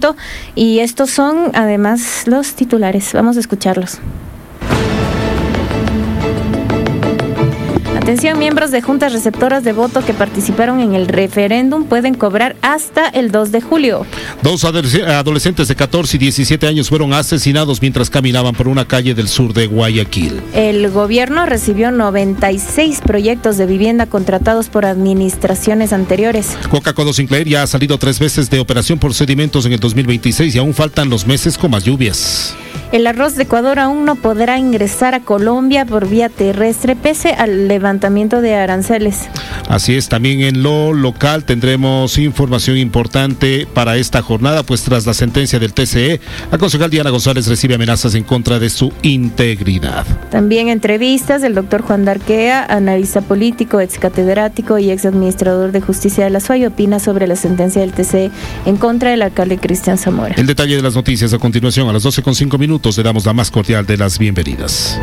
proyecto. Y estos son además los titulares. Vamos a escucharlos. Atención, miembros de juntas receptoras de voto que participaron en el referéndum pueden cobrar hasta el 2 de julio. 2 adolescentes de 14 y 17 años fueron asesinados mientras caminaban por una calle del sur de Guayaquil. El gobierno recibió 96 proyectos de vivienda contratados por administraciones anteriores. Coca-Cola Sinclair ya ha salido 3 veces de operación por sedimentos en el 2026 y aún faltan los meses con más lluvias. El arroz de Ecuador aún no podrá ingresar a Colombia por vía terrestre pese al levantamiento de aranceles. Así es, también en lo local tendremos información importante para esta jornada, pues tras la sentencia del TCE, la concejal Diana González recibe amenazas en contra de su integridad. También entrevistas, el doctor Juan Darquea, analista político, ex catedrático y ex administrador de justicia de la SUAY, opina sobre la sentencia del TCE en contra del alcalde Cristian Zamora. El detalle de las noticias a continuación, a las 12:05 le damos la más cordial de las bienvenidas.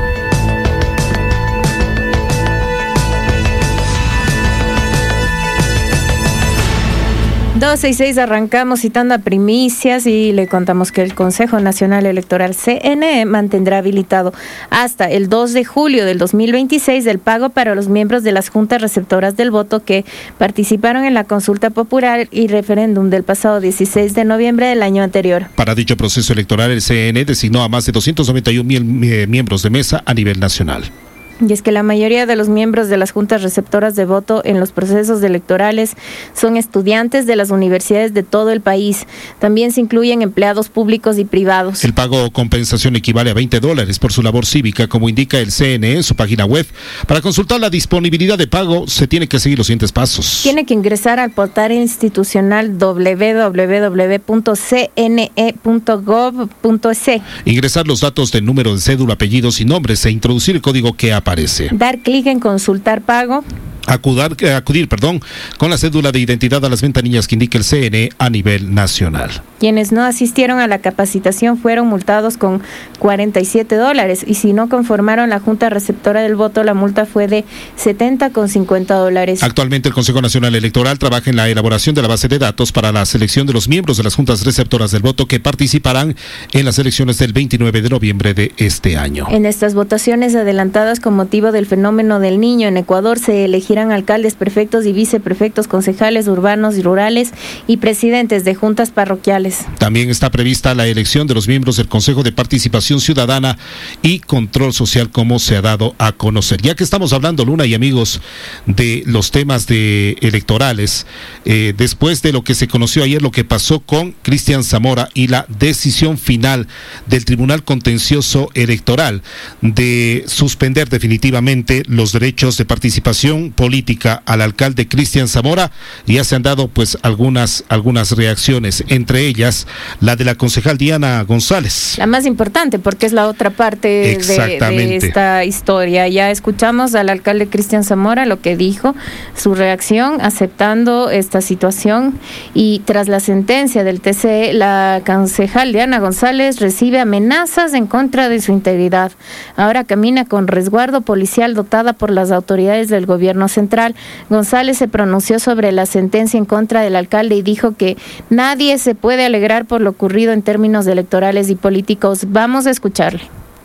266 arrancamos citando a primicias y le contamos que el Consejo Nacional Electoral CNE mantendrá habilitado hasta el 2 de julio del 2026 el pago para los miembros de las juntas receptoras del voto que participaron en la consulta popular y referéndum del pasado 16 de noviembre del año anterior. Para dicho proceso electoral, el CNE designó a más de 291,000 miembros de mesa a nivel nacional. Y es que la mayoría de los miembros de las juntas receptoras de voto en los procesos electorales son estudiantes de las universidades de todo el país. También se incluyen empleados públicos y privados. El pago o compensación equivale a $20 por su labor cívica, como indica el CNE en su página web. Para consultar la disponibilidad de pago, se tiene que seguir los siguientes pasos. Tiene que ingresar al portal institucional www.cne.gov.es. Ingresar los datos del número de cédula, apellidos y nombres e introducir el código que aparece. Dar clic en consultar pago. Acudir con la cédula de identidad a las ventanillas que indique el CNE a nivel nacional. Quienes no asistieron a la capacitación fueron multados con $47 y si no conformaron la junta receptora del voto, la multa fue de $70,50. Actualmente el Consejo Nacional Electoral trabaja en la elaboración de la base de datos para la selección de los miembros de las juntas receptoras del voto que participarán en las elecciones del 29 de noviembre de este año. En estas votaciones adelantadas con motivo del fenómeno del Niño en Ecuador se elegirán alcaldes, prefectos y viceprefectos, concejales urbanos y rurales y presidentes de juntas parroquiales. También está prevista la elección de los miembros del Consejo de Participación Ciudadana y Control Social, como se ha dado a conocer. Ya que estamos hablando, Luna y amigos, de los temas electorales, después de lo que se conoció ayer, lo que pasó con Cristian Zamora y la decisión final del Tribunal Contencioso Electoral de suspender definitivamente los derechos de participación política al alcalde Cristian Zamora, ya se han dado pues algunas reacciones, entre ellas la de la concejal Diana González. La más importante, porque es la otra parte de esta historia. Ya escuchamos al alcalde Cristian Zamora lo que dijo, su reacción aceptando esta situación, y tras la sentencia del TCE, la concejal Diana González recibe amenazas en contra de su integridad. Ahora camina con resguardo policial dotada por las autoridades del gobierno central. González se pronunció sobre la sentencia en contra del alcalde y dijo que nadie se puede alegrar por lo ocurrido en términos electorales y políticos. Vamos a escucharle.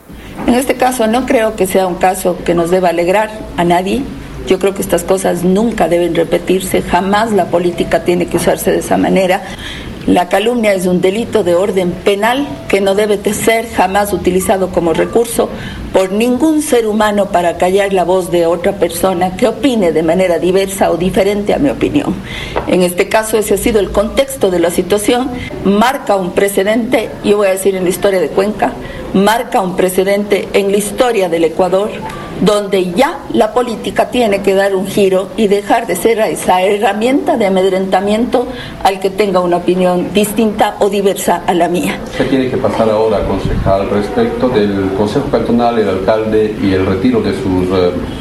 En este caso no creo que sea un caso que nos deba alegrar a nadie. Yo creo que estas cosas nunca deben repetirse, jamás la política tiene que usarse de esa manera. La calumnia es un delito de orden penal que no debe de ser jamás utilizado como recurso por ningún ser humano para callar la voz de otra persona que opine de manera diversa o diferente a mi opinión. En este caso ese ha sido el contexto de la situación, marca un precedente, yo voy a decir en la historia de Cuenca, marca un precedente en la historia del Ecuador, donde ya la política tiene que dar un giro y dejar de ser esa herramienta de amedrentamiento al que tenga una opinión distinta o diversa a la mía. ¿Qué tiene que pasar ahora, concejal, respecto del Consejo Cantonal, el alcalde y el retiro de sus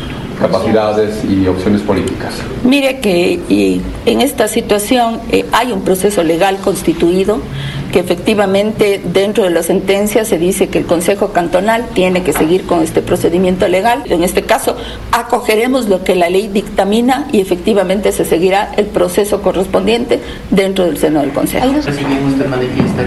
capacidades y opciones políticas? Mire que en esta situación hay un proceso legal constituido que efectivamente dentro de la sentencia se dice que el Consejo Cantonal tiene que seguir con este procedimiento legal. En este caso acogeremos lo que la ley dictamina y efectivamente se seguirá el proceso correspondiente dentro del seno del Consejo.